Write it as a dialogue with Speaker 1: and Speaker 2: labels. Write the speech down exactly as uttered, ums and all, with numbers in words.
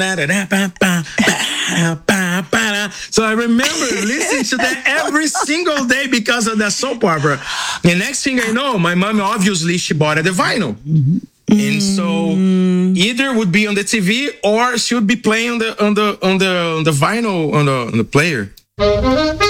Speaker 1: So I remember listening to that every single day because of that soap opera. The next thing I know, my mom obviously she bought the vinyl. And so either would be on the T V or she would be playing on the on the on the on the vinyl on the on the player.